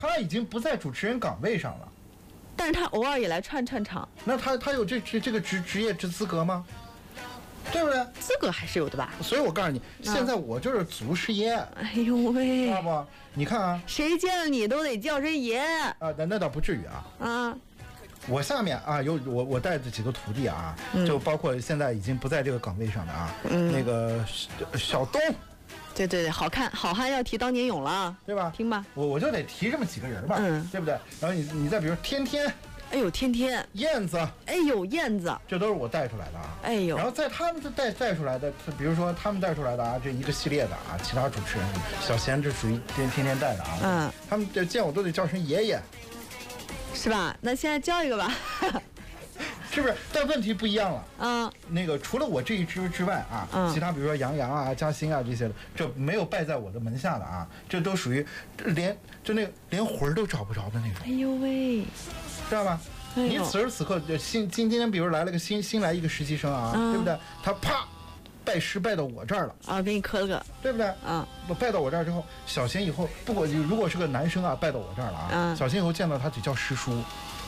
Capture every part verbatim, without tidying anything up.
他已经不在主持人岗位上了， 但是他偶尔也来串串场， 那他他有这这这个职职业之资格吗？对不对？ 资格还是有的吧。 所以我告诉你，现在我就是祖师爷。 哎呦喂， 知道不？你看啊， 谁见了你都得叫声爷啊，那那倒不至于啊。 啊， 我下面啊有我我带着几个徒弟啊， 嗯、 就包括现在已经不在这个岗位上的啊，嗯、那个小东。 对对对，好看好汉要提当年勇了， 对吧？ 听吧， 我我就得提这么几个人吧，嗯，对不对？然后你你再比如天天。 哎呦，天天燕子， 哎呦，燕子， 这都是我带出来的啊！ 哎呦， 然后在他们带带出来的，比如说他们带出来的啊，这一个系列的啊，其他主持人小贤这属于天天天带的啊，嗯，他们这见我都得叫声爷爷， 是吧？那现在叫一个吧， 是不是？但问题不一样了， 嗯， 那个除了我这一支之外啊，嗯、其他比如说杨洋啊、嘉欣啊这些的，这没有拜在我的门下的啊，这都属于连就那个连魂儿都找不着的那种。 哎呦喂！ 知道吧？哎、你此时此刻新今今天比如来了个新新来一个实习生啊，嗯、对不对？他啪拜师拜到我这儿了啊，给你磕了个， 对不对？ 嗯， 我拜到我这儿之后，小贤以后不管如果是个男生啊，拜到我这儿了啊，嗯、小贤以后见到他得叫师叔。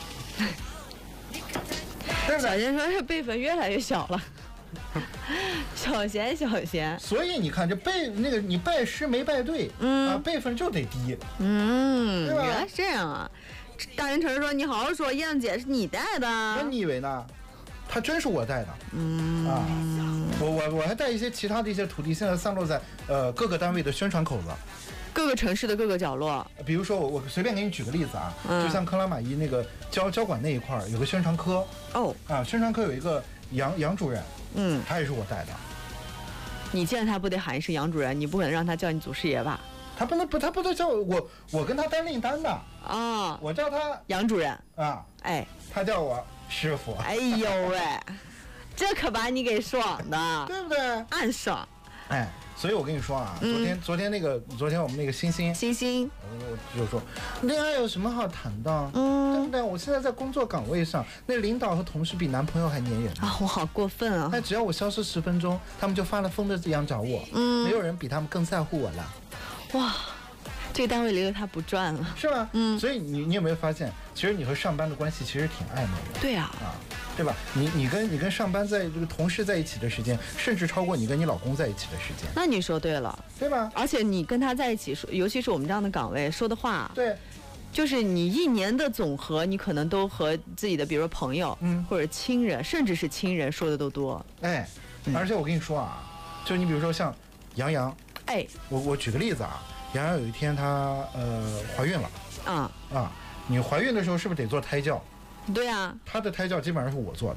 对不对？小贤说是辈分越来越小了。小贤小贤， 所以你看这辈那个你拜师没拜对，嗯啊，辈分就得低， 嗯，原来是这样啊。大云成说：“你好好说，燕子姐是你带的。” 那你以为呢？他真是我带的。嗯啊，我我我还带一些其他的一些徒弟，现在散落在呃各个单位的宣传口子， 各个城市的各个角落。 比如说我我随便给你举个例子啊，嗯、就像克拉玛依那个交交管那一块有个宣传科哦啊，宣传科有一个杨杨主任，嗯，他也是我带的。 你见他不得喊一声杨主任？你不可能让他叫你祖师爷吧？ 他不能不，他不能叫我，我跟他单另单的啊、 哦， 我叫他杨主任啊， 哎， 他叫我师傅。 哎呦喂，这可把你给爽的， 对不对？ 暗爽。 哎，所以我跟你说啊，昨天、嗯、昨天那个昨天我们那个星星星星， 我就说恋爱有什么好谈的？嗯，对不对？我现在在工作岗位上，那领导和同事比男朋友还粘人啊！我好过分啊！ 但只要我消失十分钟，他们就发了疯的一样找我。嗯，没有人比他们更在乎我了。哇， 这个单位离了他不转了， 是吧？嗯，所以你你有没有发现，其实你和上班的关系其实挺暧昧的。 对啊， 啊，对吧？你你跟你跟上班在这个同事在一起的时间，甚至超过你跟你老公在一起的时间。 那你说对了， 对吧？ 而且你跟他在一起说，尤其是我们这样的岗位说的话， 对， 就是你一年的总和，你可能都和自己的，比如说朋友，嗯，或者亲人，甚至是亲人说的都多。 哎，嗯、而且我跟你说啊，就你比如说像杨洋。 哎， 我我举个例子啊，杨洋有一天她呃怀孕了，啊啊，你怀孕的时候是不是得做胎教？ 对啊， 她的胎教基本上是我做的。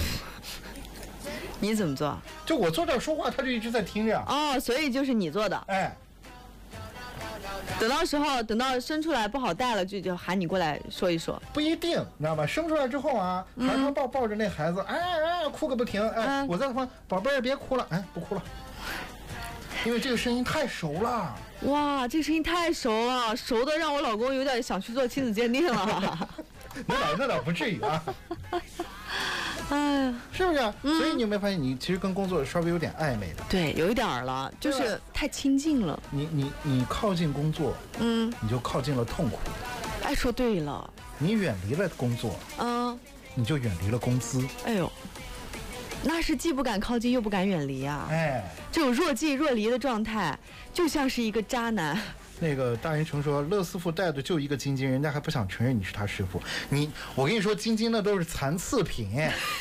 你怎么做？ 就我坐这儿说话，她就一直在听着。 哦，所以就是你做的。 哎， 等到时候等到生出来不好带了，就就喊你过来说一说。 不一定，你知道吧？生出来之后啊，孩子抱抱着那孩子，哎哎，哭个不停，哎，嗯、我在旁，宝贝儿别哭了，哎，不哭了。因为这个声音太熟了， 哇，这个声音太熟了，熟的让我老公有点想去做亲子鉴定了。 那倒那倒不至于啊， 哎呀， 是不是、啊嗯？所以你有没有发现，你其实跟工作稍微有点暧昧的？ 对，有一点了，就是太亲近了。 你你你靠近工作，嗯，你就靠近了痛苦。 哎，说对了， 你远离了工作，嗯，你就远离了工资。 哎呦。那是既不敢靠近又不敢远离啊！ 哎， 这种若即若离的状态，就像是一个渣男。 那个大云成说，乐师傅带的就一个晶晶，人家还不想承认你是他师傅。你，我跟你说，晶晶那都是残次品。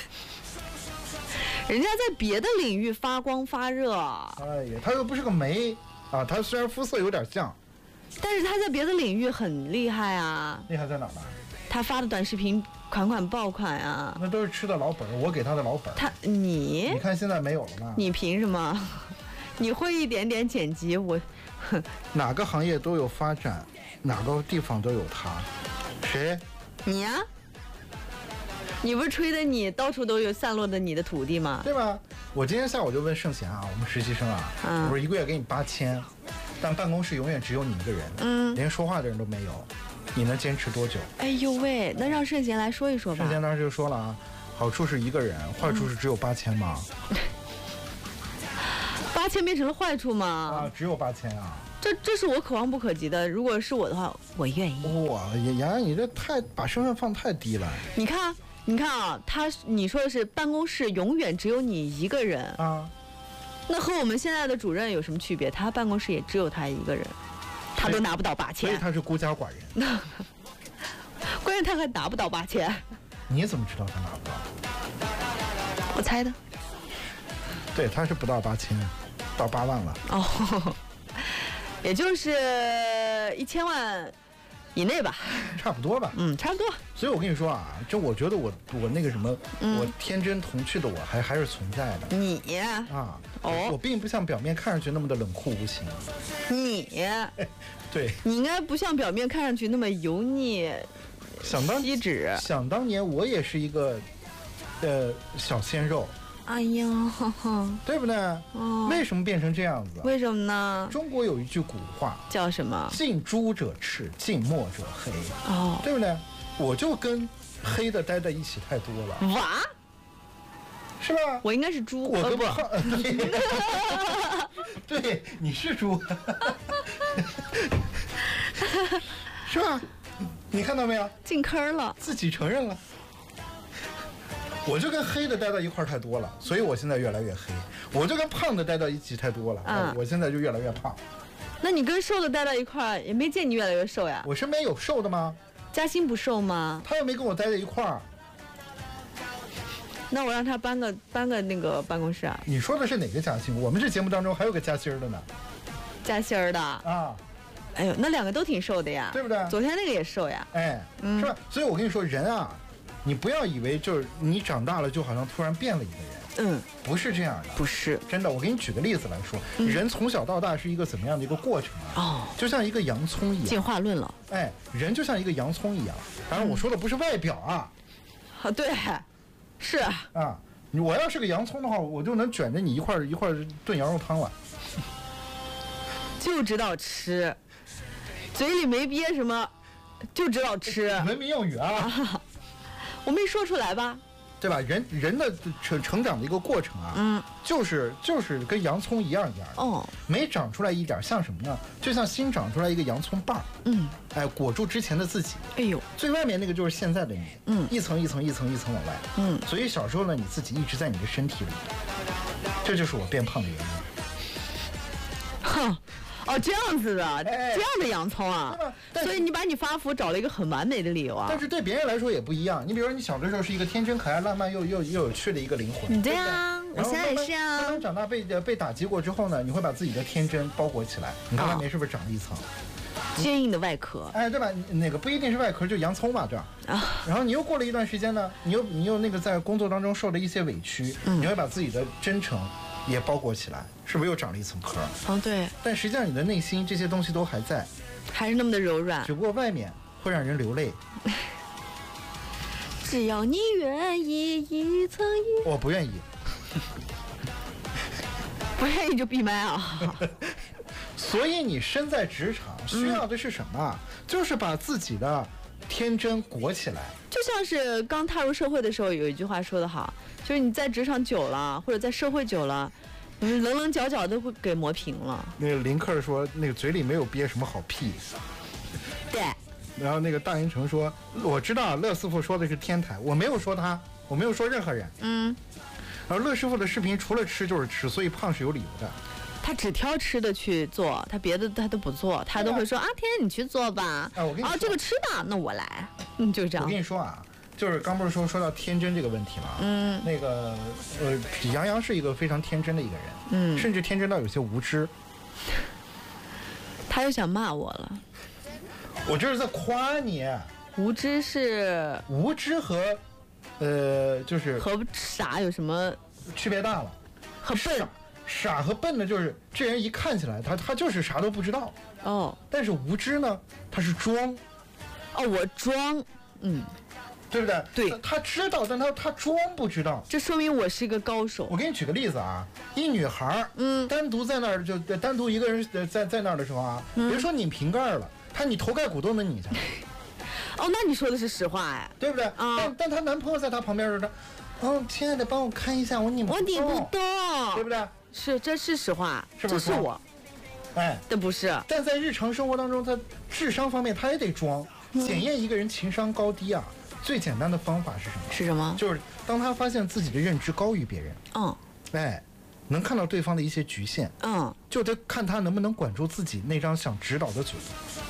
人家在别的领域发光发热。 哎呀，他又不是个媒啊，他虽然肤色有点像， 但是他在别的领域很厉害啊。 厉害在哪呢？ 他发的短视频款款爆款啊， 那都是吃的老本，我给他的老本。 他你你看现在没有了吗？ 你凭什么？你会一点点剪辑，我哪个行业都有发展，哪个地方都有他。谁？ 你呀、啊？你不是吹的你到处都有散落的你的徒弟吗？ 对吧？我今天下午就问盛贤啊，我们实习生啊，嗯、我说一个月给你八千，但办公室永远只有你一个人，嗯，连说话的人都没有。你能坚持多久？ 哎呦喂，那让圣贤来说一说吧。 圣贤当时就说了啊，好处是一个人，坏处是只有八千嘛。 八千变成了坏处吗？ 啊，只有八千啊。 这这是我可望不可及的。如果是我的话，我愿意。 哇，洋洋，你这太把身份放太低了。 你看，你看啊，他你说的是办公室永远只有你一个人啊， 那和我们现在的主任有什么区别？他办公室也只有他一个人，他都拿不到八千， 所以他是孤家寡人。 关键他还拿不到八千。 你怎么知道他拿不到？ 我猜的。 对，他是不到八千，到八万了。 哦，也就是一千万以内吧。 差不多吧。 嗯，差不多。 所以我跟你说啊，这我觉得我我那个什么，嗯、我天真童趣的我还还是存在的。 你啊， 哦， 我并不像表面看上去那么的冷酷无情。 你， 对， 你应该不像表面看上去那么油腻。 想当锡纸， 想当年我也是一个，呃，小鲜肉。 哎呀，呵呵对不对？哦，为什么变成这样子？ 为什么呢？ 中国有一句古话叫什么？ 近朱者赤，近墨者黑。哦，对不对？我就跟黑的待在一起太多了。 哇， 是吧？ 我应该是猪， 我跟胖，对，对，你是猪，是吧？你看到没有？ 进坑了， 自己承认了。我就跟黑的待到一块太多了，所以我现在越来越黑。我就跟胖的待到一起太多了，嗯、我现在就越来越胖。 那你跟瘦的待到一块，也没见你越来越瘦呀？ 我身边有瘦的吗？ 嘉欣不瘦吗？ 他又没跟我待在一块儿。 那我让他搬个搬个那个办公室啊。 你说的是哪个嘉欣？我们这节目当中还有个嘉欣的呢。 嘉欣的啊。 哎呦，那两个都挺瘦的呀， 对不对？ 昨天那个也瘦呀， 哎，嗯、是吧？所以我跟你说，人啊，你不要以为就是你长大了就好像突然变了一个人，嗯，不是这样的， 不是真的。我给你举个例子来说，嗯、人从小到大是一个怎么样的一个过程啊？哦，就像一个洋葱一样。 进化论了。 哎，人就像一个洋葱一样，当然我说的不是外表啊。 啊、嗯，对，是啊，我要是个洋葱的话，我就能卷着你一块一块炖羊肉汤了。 就知道吃。嘴里没憋什么，就知道吃。 文明用语啊， 啊我没说出来吧？ 对吧？人人的成成长的一个过程啊，嗯，就是就是跟洋葱一样一样的。哦，没长出来一点，像什么呢？就像新长出来一个洋葱瓣儿，嗯，哎，裹住之前的自己。 哎呦， 最外面那个就是现在的你，嗯，一层一层一层一层往外，嗯，所以小时候呢，你自己一直在你的身体里，这就是我变胖的原因。 哼。哦，这样子的，哎、这样的洋葱啊，所以你把你发福找了一个很完美的理由啊。 但是对别人来说也不一样。你比如说，你小的时候是一个天真可爱、浪漫又又又有趣的一个灵魂。 对啊，我现在也是啊。 慢慢长大被被打击过之后呢，你会把自己的天真包裹起来。你看外面是不是长了一层？ 坚硬的外壳。 哎，对吧？那个不一定是外壳，就洋葱嘛，对吧？啊。然后你又过了一段时间呢，你又你又那个在工作当中受了一些委屈，嗯、你会把自己的真诚也包裹起来，是不是又长了一层壳？ 哦，对。 但实际上你的内心这些东西都还在， 还是那么的柔软， 只不过外面会让人流泪。 只要你愿意，一层一。 我不愿意。 不愿意就闭麦啊。 所以你身在职场需要的是什么？嗯、就是把自己的天真裹起来。 就像是刚踏入社会的时候，有一句话说得好。就是你在职场久了，或者在社会久了，你棱棱角角都会给磨平了。 那个林克说，那个嘴里没有憋什么好屁。 对。 然后那个大云成说，我知道乐师傅说的是天台，我没有说他，我没有说任何人。嗯。然后乐师傅的视频除了吃就是吃，所以胖是有理由的。 他只挑吃的去做，他别的他都不做，他都会说啊，天天你去做吧。 啊，我跟你说， 啊，这个吃的，那我来。嗯，就是这样。 我跟你说啊。就是刚不是说说到天真这个问题吗？嗯，那个呃，杨洋是一个非常天真的一个人，嗯，甚至天真到有些无知。 他又想骂我了。 我这是在夸你。 无知是无知和呃，就是和傻有什么区别大了？ 和笨， 傻，傻和笨呢，就是这人一看起来他他就是啥都不知道哦，但是无知呢，他是装。 哦，我装，嗯。 对不对？ 对， 他知道，但他他装不知道， 这说明我是一个高手。 我给你举个例子啊，一女孩嗯，单独在那儿就单独一个人在在那儿的时候啊，嗯、别说拧瓶盖了，她你头盖骨都能拧下来。 哦，那你说的是实话哎， 对不对？啊，但但她男朋友在她旁边似的，哦，亲爱的，帮我看一下，我拧不动， 我拧不动， 对不对？ 是，这是实话， 是不是？ 这是我。 哎， 这不是。 但在日常生活当中，他智商方面他也得装。检验一个人情商高低啊，最简单的方法是什么？ 是什么？ 就是当他发现自己的认知高于别人， 嗯， 哎，能看到对方的一些局限， 嗯， 就得看他能不能管住自己那张想指导的嘴。